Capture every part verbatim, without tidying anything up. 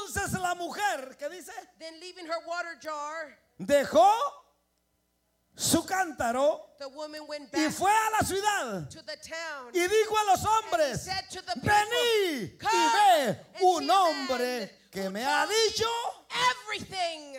Entonces la mujer, ¿qué dice? Then leaving her water jar, Dejó su cántaro the woman went y back fue a la ciudad to the town. y dijo a los And he hombres: said to the people, vení y "Come ve and un see a man hombre que who me ha told me dicho everything."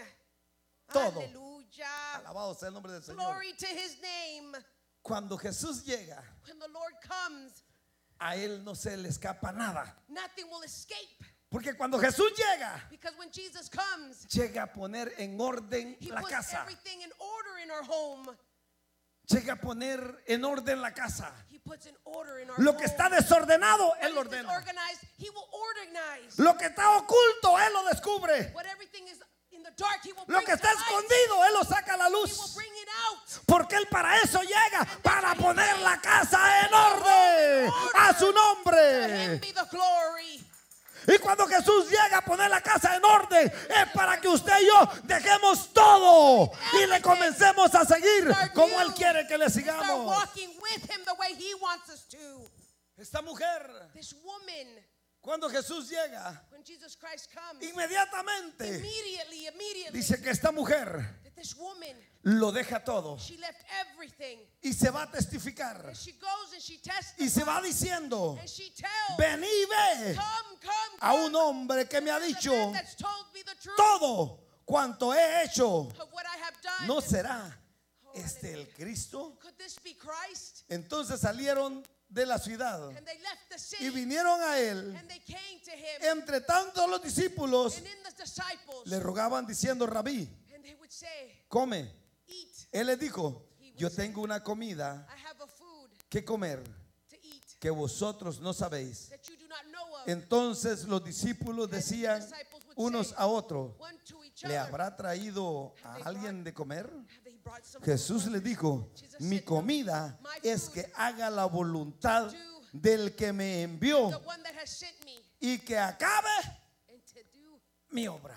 todo. Hallelujah. Alabado sea el nombre del Señor. Glory to his name. Cuando Jesús llega, When the Lord comes, a él no se le escapa nada. nothing will escape. Porque cuando Jesús llega, Because when Jesus comes, llega a poner en orden he la puts casa. everything in order in our home. Llega a poner en orden la casa. He puts in order in our Lo home. que está desordenado, What Él lo is ordena. disorganized, he will organize. Lo que está oculto, Él lo descubre. What everything is in the dark, he will Lo bring que to está light. escondido, Él lo saca a la He will luz. bring it out. Porque Él para eso llega, para poner la casa en orden a su To him nombre. be the glory. Y cuando Jesús llega a poner la casa en orden, es para que usted y yo dejemos todo y le comencemos a seguir como Él quiere que le Start sigamos. walking with him the way he wants us to. Esta mujer, This woman, cuando Jesús llega, when Jesus Christ comes, inmediatamente immediately, immediately, dice que esta mujer that this woman, lo deja todo she left everything. y se va a testificar And she goes and she testifies. y se va diciendo: And she tells, vení y ve come, come, a come. un hombre que me ha The dicho man that's told me the truth todo cuanto he hecho. of what I have done. ¿No será este el Cristo? Could this be Christ? Entonces salieron de la ciudad And they left the city y vinieron a él. and they came to him. Entre tanto los discípulos And in the disciples, le rogaban diciendo: Rabí, and they would say, come. eat. Él les dijo: yo tengo una comida I have a food que comer to eat que vosotros no sabéis. that you do not know of. Entonces los discípulos decían unos a otros: One to each ¿le other. habrá traído a alguien de comer? Have they brought some Jesús food? le dijo: mi comida es que haga la voluntad del que me The envió one that has sent me, y que acabe and to do. mi obra.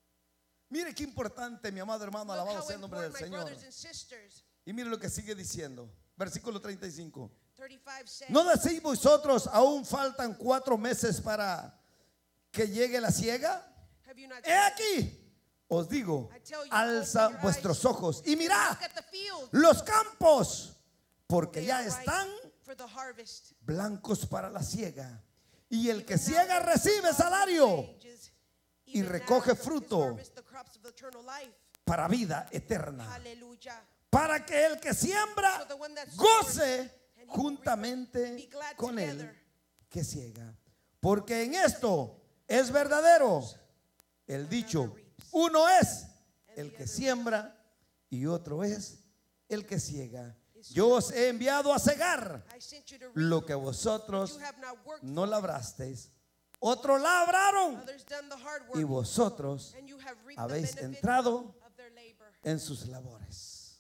Mire qué importante, mi amado hermano, Look alabado how sea el nombre del important, my Señor. brothers and sisters. Y mire lo que sigue diciendo, versículo treinta y cinco. thirty-five says, ¿No decís vosotros aún faltan cuatro meses para que llegue la siega? have you not He seen? aquí, os digo, alza vuestros ojos y mirad Look at the field, los campos, porque they ya are ripe están for the harvest. blancos para la siega. Y el que ciega recibe salario y recoge fruto para vida eterna, Hallelujah. para que el que siembra So the one that goce and he juntamente be glad con él together. que ciega. Porque en esto es verdadero el dicho: uno es el que siembra y otro es el que ciega. Yo os he enviado a cegar I sent you to reap. lo que vosotros You have not worked no for. labrasteis, otros labraron Others done the hard y work. vosotros And you have reaped the habéis benefit entrado of their labor. en sus labores.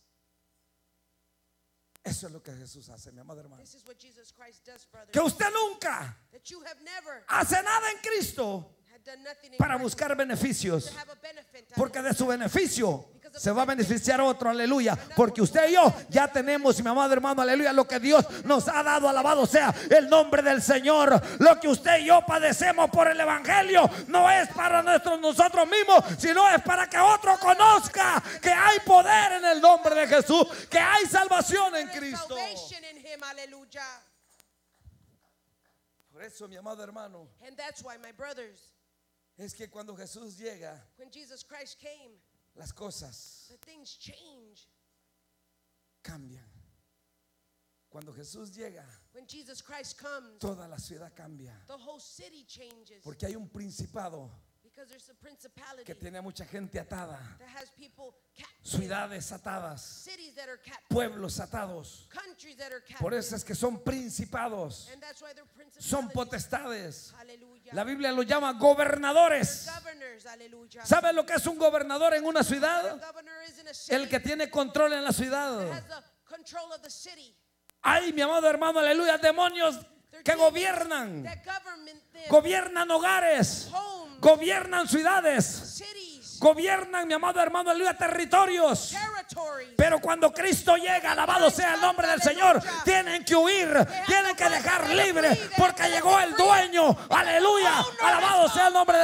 Eso es lo que Jesús hace, mi amado hermano. This is what Jesus Christ does, brothers. Que usted nunca That you have never hace nada en Cristo had done nothing in para Christ buscar beneficios, to have a benefit. porque de su beneficio se va a beneficiar otro, aleluya. Porque usted y yo ya tenemos, mi amado hermano, aleluya, lo que Dios nos ha dado, alabado sea el nombre del Señor. Lo que usted y yo padecemos por el Evangelio no es para nuestros, nosotros mismos, sino es para que otro conozca que hay poder en el nombre de Jesús, que hay salvación en There is Cristo. salvation in him. Hallelujah. Por eso, mi amado hermano, And that's why, my brothers, es que cuando Jesús llega, when Jesus Christ came, las cosas the things change. cambian. Cuando Jesús llega, When Jesus Christ comes, toda la ciudad cambia. the whole city changes. Porque hay un principado Because there's a principality que tiene a mucha gente atada, that has people captive. ciudades atadas, Cities that are captive. pueblos atados. Countries that are captive. Por eso es que son principados, And that's why they're son principalities. potestades. Hallelujah. La Biblia los llama gobernadores. Governors. Hallelujah. ¿Sabe lo que es un gobernador en una A ciudad? governor is in a city El que tiene control en la ciudad. that has the control of the city. Ay, mi amado hermano, aleluya, demonios They're que demons gobiernan, that government them. gobiernan hogares, Homes, gobiernan ciudades, cities, gobiernan, mi amado hermano, aleluya, territorios. territories. Pero cuando Cristo llega, alabado sea el nombre del Señor, tienen que huir, tienen que dejar libre, porque llegó el dueño, aleluya, alabado sea el nombre del